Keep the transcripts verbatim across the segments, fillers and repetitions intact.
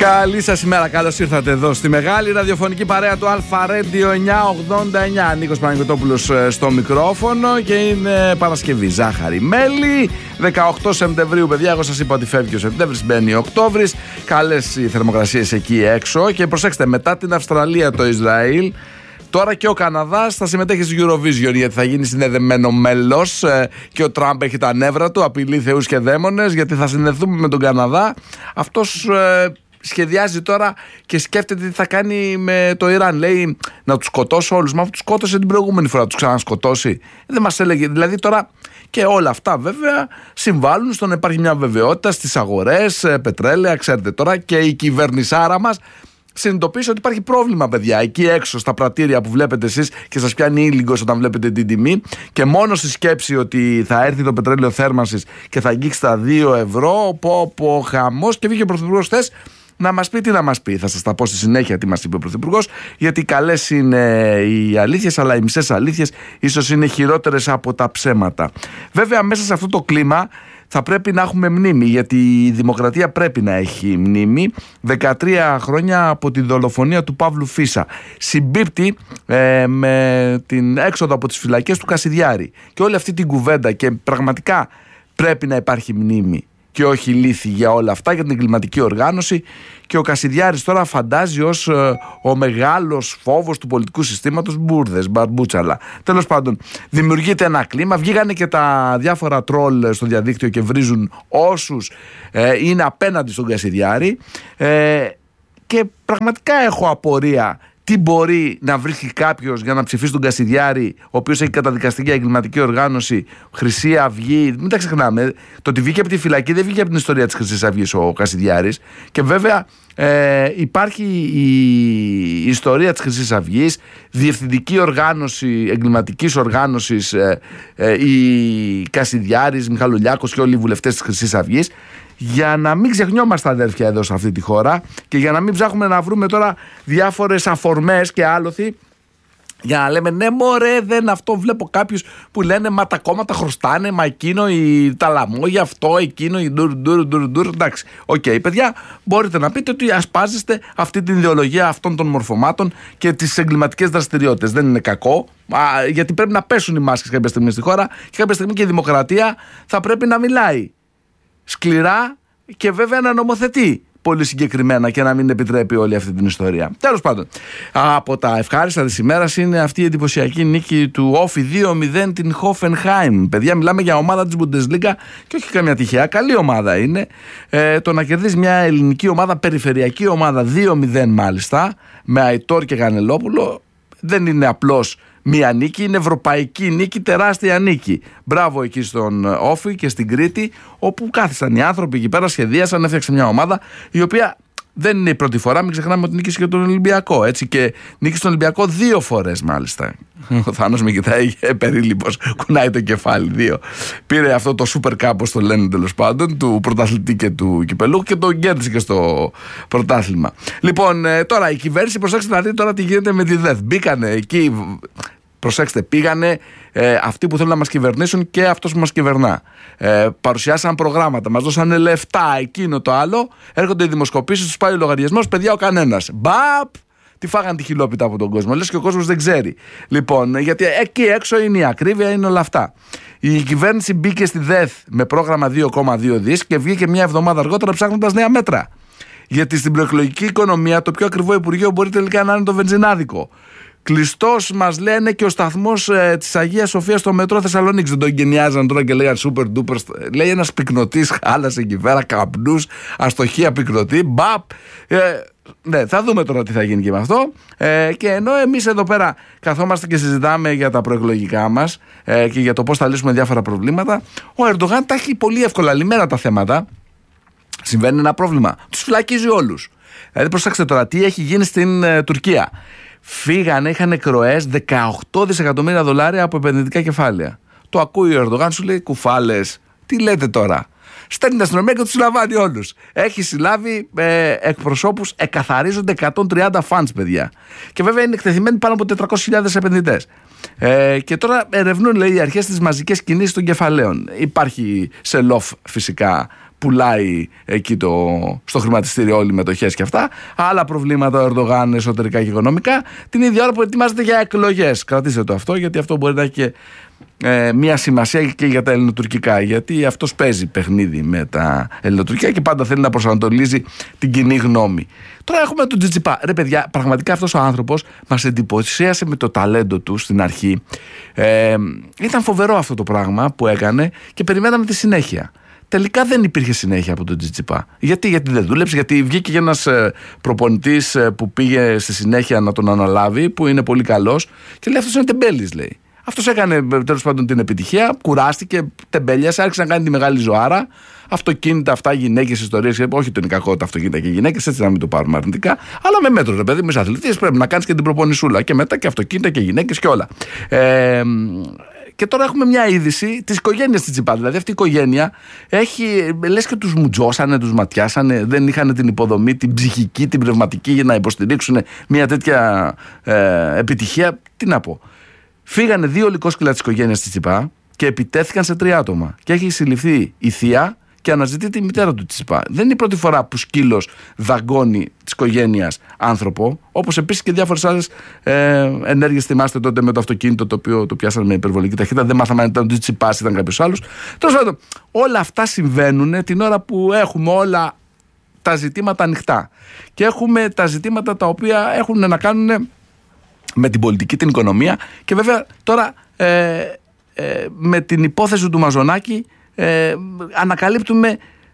Καλή σας ημέρα, καλώς ήρθατε εδώ στη μεγάλη ραδιοφωνική παρέα του Αλφα Radio εννιακόσια ογδόντα εννιά. Νίκος Παναγιωτόπουλος στο μικρόφωνο και είναι Παρασκευή, ζάχαρη μέλι, δεκαοκτώ Σεπτεμβρίου, παιδιά. Εγώ σας είπα ότι φεύγει ο Σεπτέμβρης, μπαίνει ο Οκτώβρης. Καλές οι θερμοκρασίες εκεί έξω. Και προσέξτε, μετά την Αυστραλία, το Ισραήλ, τώρα και ο Καναδάς θα συμμετέχει στο Eurovision, γιατί θα γίνει συνδεδεμένο μέλος ε, και ο Τραμπ έχει τα νεύρα του, απειλεί θεούς και δαίμονες, γιατί θα συνδεθούμε με τον Καναδά. Αυτός ε, σχεδιάζει τώρα και σκέφτεται τι θα κάνει με το Ιράν. Λέει να τους σκοτώσει όλους. Μα τους σκότωσε την προηγούμενη φορά, τους ξανασκοτώσει. Δεν μας έλεγε. Δηλαδή τώρα και όλα αυτά βέβαια συμβάλλουν στο να υπάρχει μια βεβαιότητα στις αγορές, ε, πετρέλαια, ξέρετε τώρα, και η κυβερνησάρα μας συνειδητοποίησε ότι υπάρχει πρόβλημα, παιδιά, εκεί έξω στα πρατήρια που βλέπετε εσείς και σας πιάνει ήλιγκος όταν βλέπετε την τιμή, και μόνο στη σκέψη ότι θα έρθει το πετρέλαιο θέρμανσης και θα αγγίξει τα δύο ευρώ, πω πω χαμός. Και βγήκε ο Πρωθυπουργός χθες να μας πει τι να μας πει. Θα σας τα πω στη συνέχεια τι μας είπε ο Πρωθυπουργός, γιατί καλές είναι οι αλήθειες, αλλά οι μισές αλήθειες ίσως είναι χειρότερες από τα ψέματα. Βέβαια, μέσα σε αυτό το κλίμα θα πρέπει να έχουμε μνήμη, γιατί η δημοκρατία πρέπει να έχει μνήμη. δεκατρία χρόνια από τη δολοφονία του Παύλου Φίσα. Συμπίπτει ε, με την έξοδο από τις φυλακές του Κασιδιάρη. Και όλη αυτή την κουβέντα, και πραγματικά πρέπει να υπάρχει μνήμη και όχι λύθη για όλα αυτά, για την εγκληματική οργάνωση. Και ο Κασιδιάρης τώρα φαντάζει ως ε, ο μεγάλος φόβος του πολιτικού συστήματος, μπουρδες, μπαρμπούτσαλα. Τέλος πάντων, δημιουργείται ένα κλίμα. Βγήκανε και τα διάφορα τρόλ στο διαδίκτυο και βρίζουν όσους ε, είναι απέναντι στον Κασιδιάρη. Ε, και πραγματικά έχω απορία. Τι μπορεί να βρίσκει κάποιος για να ψηφίσει τον Κασιδιάρη, ο οποίος έχει καταδικαστεί για εγκληματική οργάνωση, Χρυσή Αυγή? Μην τα ξεχνάμε. Το ότι βγήκε από τη φυλακή δεν βγήκε από την ιστορία της Χρυσής Αυγής ο Κασιδιάρης. Και βέβαια ε, υπάρχει η ιστορία της Χρυσής Αυγής, διευθυντική οργάνωση, εγκληματικής οργάνωσης, ε, ε, η Κασιδιάρης, Μιχαλολιάκος και όλοι οι βουλευτές της Χρυσής Αυγής. Για να μην ξεχνιόμαστε, αδέρφια, εδώ σε αυτή τη χώρα, και για να μην ψάχνουμε να βρούμε τώρα διάφορες αφορμές και άλοθη για να λέμε ναι μωρέ, δεν αυτό. Βλέπω κάποιους που λένε μα τα κόμματα χρωστάνε, μα εκείνο, η, τα λαμόγια, αυτό, εκείνο, η ντουρ ντουρ ντουρ ντουρ. Εντάξει, οκ, okay, παιδιά, μπορείτε να πείτε ότι ασπάζεστε αυτή την ιδεολογία αυτών των μορφωμάτων και τις εγκληματικές δραστηριότητες. Δεν είναι κακό, α, γιατί πρέπει να πέσουν οι μάσκες κάποια στιγμή στη χώρα, και κάποια στιγμή και η δημοκρατία θα πρέπει να μιλάει σκληρά και βέβαια να νομοθετεί πολύ συγκεκριμένα και να μην επιτρέπει όλη αυτή την ιστορία. Τέλος πάντων, από τα ευχάριστα της ημέρας είναι αυτή η εντυπωσιακή νίκη του Όφι δύο μηδέν την Hoffenheim. Παιδιά, μιλάμε για ομάδα της Bundesliga και όχι καμιά τυχαία, καλή ομάδα είναι. Ε, το να κερδίσει μια ελληνική ομάδα, περιφερειακή ομάδα, δύο μηδέν μάλιστα, με Αϊτόρ και Γανελόπουλο, δεν είναι απλώς μία νίκη, είναι ευρωπαϊκή νίκη, τεράστια νίκη. Μπράβο εκεί στον Όφη και στην Κρήτη, όπου κάθισαν οι άνθρωποι εκεί πέρα, σχεδίασαν, έφτιαξαν μια ομάδα η οποία δεν είναι η πρώτη φορά. Μην ξεχνάμε ότι νίκησε και τον Ολυμπιακό, έτσι, και νίκησε τον Ολυμπιακό δύο φορές μάλιστα. Ο Θάνος με κοιτάει περίληπος, κουνάει το κεφάλι. Δύο. Πήρε αυτό το Super Cup, όπως το λένε τέλος πάντων, του πρωταθλητή και του κυπελού, και τον κέρδισε και στο πρωτάθλημα. Λοιπόν, τώρα η κυβέρνηση, προσέξτε να δείτε τώρα τι γίνεται με τη ΔΕΘ. Μπήκανε εκεί, προσέξτε, πήγανε ε, αυτοί που θέλουν να μας κυβερνήσουν και αυτός που μας κυβερνά. Ε, παρουσιάσαν προγράμματα, μας δώσανε λεφτά, εκείνο το άλλο. Έρχονται οι δημοσκοπήσεις, τους πάει ο λογαριασμός, παιδιά, ο κανένας. Μπαπ! Τι φάγαν τη χιλόπιτα από τον κόσμο. Λες και ο κόσμος δεν ξέρει. Λοιπόν, γιατί εκεί έξω είναι η ακρίβεια, είναι όλα αυτά. Η κυβέρνηση μπήκε στη ΔΕΘ με πρόγραμμα δύο κόμμα δύο δις και βγήκε μια εβδομάδα αργότερα ψάχνοντας νέα μέτρα. Γιατί στην προεκλογική οικονομία το πιο ακριβό υπουργείο μπορεί τελικά να είναι το βενζινάδικο. Κλειστός μας λένε και ο σταθμός ε, της Αγίας Σοφίας στο μετρό Θεσσαλονίκης. Δεν τον εγκαινιάζαν τώρα και λέγαν super duper. Λέει ένας πυκνοτής, χάλασε εκεί πέρα, καπνούς, αστοχία πυκνοτή. Μπαπ! Ε, ναι, θα δούμε τώρα τι θα γίνει και με αυτό. Ε, και ενώ εμείς εδώ πέρα καθόμαστε και συζητάμε για τα προεκλογικά μας ε, και για το πώς θα λύσουμε διάφορα προβλήματα, ο Ερντογάν τα έχει πολύ εύκολα λυμμένα τα θέματα. Συμβαίνει ένα πρόβλημα. Τους φυλακίζει όλους. Δηλαδή, προσέξτε τώρα τι έχει γίνει στην ε, Τουρκία. Φύγανε, είχαν εκροές δεκαοκτώ δισεκατομμύρια δολάρια από επενδυτικά κεφάλαια. Το ακούει ο Ερντογάν, σου λέει κουφάλες. Τι λέτε τώρα? Στέλνει την αστυνομία και τους συλλαμβάνει όλους. Έχει συλλάβει ε, εκπροσώπους, εκαθαρίζονται εκατόν τριάντα φαντς, παιδιά. Και βέβαια είναι εκτεθειμένοι πάνω από τετρακόσιες χιλιάδες επενδυτές. Ε, και τώρα ερευνούν, λέει, οι αρχές τις μαζικές κινήσεις των κεφαλαίων. Υπάρχει sell-off φυσικά πουλάει εκεί το, στο χρηματιστήριο όλοι οι μετοχές και αυτά. Άλλα προβλήματα ο Ερντογάν εσωτερικά και οικονομικά. Την ίδια ώρα που ετοιμάζεται για εκλογές. Κρατήστε το αυτό, γιατί αυτό μπορεί να έχει και ε, μια σημασία και για τα ελληνοτουρκικά. Γιατί αυτός παίζει παιχνίδι με τα ελληνοτουρκικά και πάντα θέλει να προσανατολίζει την κοινή γνώμη. Τώρα έχουμε τον Τζιτσιπά. Ρε παιδιά, πραγματικά αυτός ο άνθρωπος μας εντυπωσίασε με το ταλέντο του στην αρχή. Ε, ήταν φοβερό αυτό το πράγμα που έκανε και περιμέναμε τη συνέχεια. Τελικά δεν υπήρχε συνέχεια από τον Τζιτσιπά. Γιατί, γιατί δεν δούλεψε, γιατί βγήκε ένας προπονητής που πήγε στη συνέχεια να τον αναλάβει, που είναι πολύ καλός, και λέει αυτός είναι τεμπέλης, λέει. Αυτός έκανε τέλος πάντων την επιτυχία, κουράστηκε, τεμπέλιασε, άρχισε να κάνει τη μεγάλη ζωάρα. Αυτοκίνητα, αυτά, γυναίκες, ιστορίες. Όχι ότι είναι κακό τα αυτοκίνητα και γυναίκες, έτσι να μην το πάρουμε αρνητικά. Αλλά με μέτρο, ρε παιδί, με αθλητής πρέπει να κάνεις και την προπονησούλα. Και μετά και αυτοκίνητα και γυναίκες και όλα. Ε, Και τώρα έχουμε μια είδηση της οικογένειας Τσιτσιπά. Δηλαδή αυτή η οικογένεια έχει, λες και τους μουτζώσανε, τους ματιάσανε, δεν είχαν την υποδομή, την ψυχική, την πνευματική για να υποστηρίξουν μια τέτοια ε, επιτυχία. Τι να πω. Φύγανε δύο λυκόσκυλα της οικογένειας Τσιτσιπά και επιτέθηκαν σε τρία άτομα. Και έχει συλληφθεί η θεία και αναζητεί τη μητέρα του Τσιτσιπά. Δεν είναι η πρώτη φορά που σκύλος δαγκώνει της οικογένειας άνθρωπο, όπως επίσης και διάφορες άλλες ε, ενέργειες. Θυμάστε τότε με το αυτοκίνητο το οποίο το πιάσανε με υπερβολική ταχύτητα. Δεν μάθαμε αν ήταν ο Τσιτσιπάς, ήταν κάποιος άλλος. Τέλος πάντων, όλα αυτά συμβαίνουν την ώρα που έχουμε όλα τα ζητήματα ανοιχτά. Και έχουμε τα ζητήματα τα οποία έχουν να κάνουν με την πολιτική, την οικονομία. Και βέβαια τώρα ε, ε, με την υπόθεση του Μαζονάκη. Ε, ανακαλύπτουμε,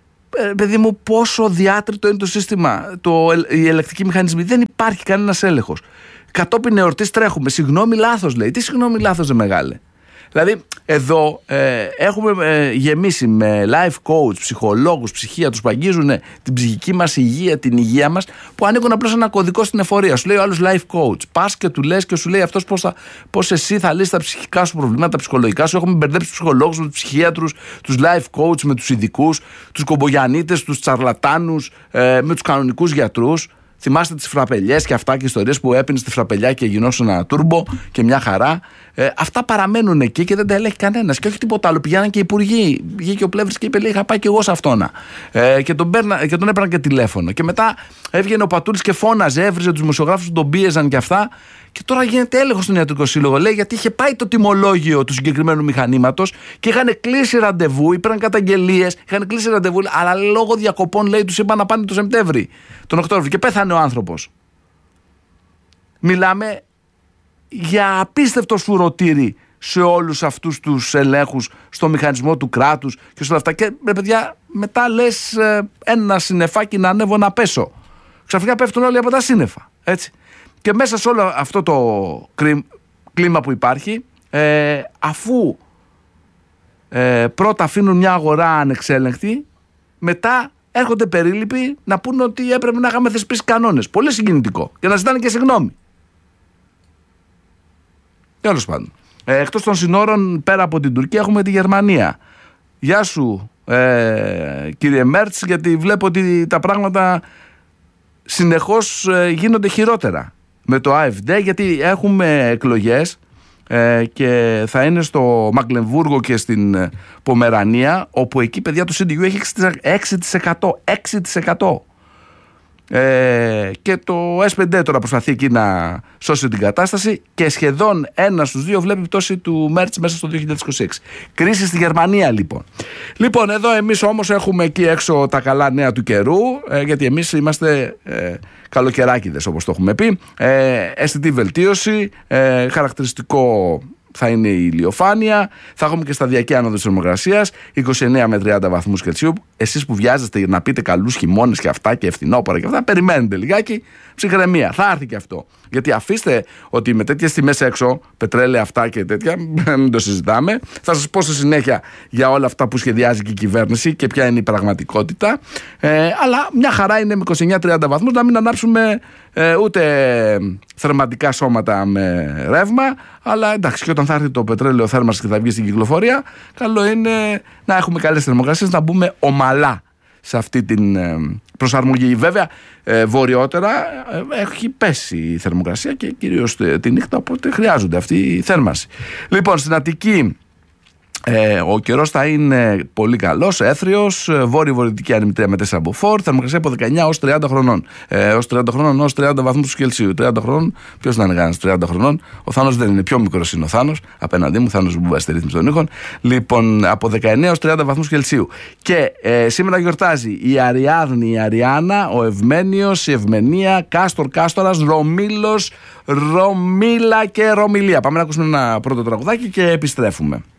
ε, παιδί μου, πόσο διάτριτο είναι το σύστημα, το, οι ελεκτικοί μηχανισμοί. Δεν υπάρχει κανένας έλεγχος. Κατόπιν εορτής τρέχουμε. Συγγνώμη, λάθος, λέει. Τι συγγνώμη, λάθος, δε μεγάλε. Δηλαδή, εδώ ε, έχουμε ε, γεμίσει με life coach, ψυχολόγους, ψυχίατρους που αγγίζουν την ψυχική μας υγεία, την υγεία μας, που ανοίγουν απλώς ένα κωδικό στην εφορία. Σου λέει ο άλλος life coach. Πας και του λες και σου λέει αυτός πώς, θα, πώς εσύ θα λύσεις τα ψυχικά σου προβλήματα, τα ψυχολογικά σου. Έχουμε μπερδέψει τους ψυχολόγους με τους ψυχίατρους, τους life coach με τους ειδικούς, τους κομπογιανίτες, τους τσαρλατάνους ε, με τους κανονικούς γιατρούς. Θυμάστε τις φραπελιές και αυτά και ιστορίες που έπινες στη φραπελιά και γινώσουν ένα τούρμπο και μια χαρά. Ε, αυτά παραμένουν εκεί και δεν τα ελέγχει κανένας. Και όχι τίποτα άλλο. Πηγαίναν και οι υπουργοί. Βγήκε ο Πλεύρης και είπε: λέει, είχα πάει και εγώ σε αυτόνα. Ε, και, τον παίρνα, και τον έπαιρνα και τηλέφωνο. Και μετά έβγαινε ο Πατούρης και φώναζε, έβριζε τους δημοσιογράφους που τον πίεζαν και αυτά. Και τώρα γίνεται έλεγχος στον Ιατρικό Σύλλογο. Λέει γιατί είχε πάει το τιμολόγιο του συγκεκριμένου μηχανήματος και είχαν κλείσει ραντεβού, υπήρχαν καταγγελίες, είχαν κλείσει ραντεβού, αλλά λόγω διακοπών, λέει, τους είπαν να πάνε το Σεπτέμβρη, τον Οκτώβριο. Και πέθανε ο άνθρωπος. Μιλάμε για απίστευτο σφουρωτήρι σε όλους αυτούς τους ελέγχους, στο μηχανισμό του κράτους και σε όλα αυτά. Και ρε παιδιά, μετά λες ε, ένα συννεφάκι να ανέβω να πέσω. Ξαφνικά πέφτουν όλοι από τα σύννεφα. Έτσι. Και μέσα σε όλο αυτό το κλίμα που υπάρχει, ε, αφού ε, πρώτα αφήνουν μια αγορά ανεξέλεγκτη, μετά έρχονται περίληποι να πούνε ότι έπρεπε να είχαμε θεσπίσει κανόνες. Πολύ συγκινητικό. Και να ζητάνε και συγγνώμη. Τέλος πάντων. Ε, εκτός των συνόρων, πέρα από την Τουρκία, έχουμε τη Γερμανία. Γεια σου, ε, κύριε Μέρτς, γιατί βλέπω ότι τα πράγματα συνεχώς ε, γίνονται χειρότερα με το AfD, γιατί έχουμε εκλογές ε, και θα είναι στο Μαγκλεμβούργο και στην ε, Πομερανία, όπου εκεί, παιδιά, το σι ντι γιου έχει έξι τοις εκατό. έξι τοις εκατό. Ε, και το ες πι ντι τώρα προσπαθεί εκεί να σώσει την κατάσταση και σχεδόν ένα στους δύο βλέπει πτώση του Μέρτς μέσα στο δύο χιλιάδες είκοσι έξι. Κρίση στη Γερμανία, λοιπόν. Λοιπόν, εδώ εμείς όμως έχουμε εκεί έξω τα καλά νέα του καιρού, ε, γιατί εμείς είμαστε ε, καλοκαιράκηδες, όπως το έχουμε πει. ε, αισθητή βελτίωση, ε, χαρακτηριστικό θα είναι η ηλιοφάνεια, θα έχουμε και σταδιακή άνοδο της θερμοκρασίας, είκοσι εννέα με τριάντα βαθμούς Κελσίου. Εσείς που βιάζεστε να πείτε καλούς χειμώνες και αυτά και φθινόπωρα και αυτά, περιμένετε λιγάκι, ψυχραιμία. Θα έρθει και αυτό. Γιατί αφήστε ότι με τέτοιες τιμές έξω, πετρέλαια αυτά και τέτοια, μην το συζητάμε. Θα σας πω στη συνέχεια για όλα αυτά που σχεδιάζει και η κυβέρνηση και ποια είναι η πραγματικότητα. Ε, αλλά μια χαρά είναι με είκοσι εννέα με τριάντα βαθμούς να μην ανάψουμε ε, ούτε θερματικά σώματα με ρεύμα. Αλλά εντάξει, και όταν θα έρθει το πετρέλαιο θέρμανσης και θα βγει στην κυκλοφορία, καλό είναι να έχουμε καλές θερμοκρασίες, να μπούμε ομαλά σε αυτή την προσαρμογή. Βέβαια, ε, βορειότερα ε, έχει πέσει η θερμοκρασία και κυρίως τη νύχτα, οπότε χρειάζονται αυτή η θέρμανση. Λοιπόν, στην Αττική Ε, ο καιρός θα είναι πολύ καλός, έθριος, βόρειο-βορειοδυτική ανεμητρία με τέσσερα μποφόρ, θερμοκρασία από δεκαεννιά έως τριάντα χρονών. Ε, ως τριάντα χρονών, ως τριάντα βαθμούς Κελσίου. τριάντα χρονών, ποιος να είναι κανένας τριάντα χρονών. Ο Θάνος δεν είναι, πιο μικρός είναι ο Θάνος. Απέναντί μου, Θάνος Μπούμπα στη ρύθμιση των ήχων. Λοιπόν, από δεκαεννιά έως τριάντα βαθμούς Κελσίου. Και ε, σήμερα γιορτάζει η Αριάδνη, η Αριάννα, ο Ευμένιος, η Ευμενία, Κάστορ, Κάστορας, Ρωμήλος, Ρωμήλα και Ρωμηλία. Πάμε να ακούσουμε ένα πρώτο τραγουδάκι και επιστρέφουμε.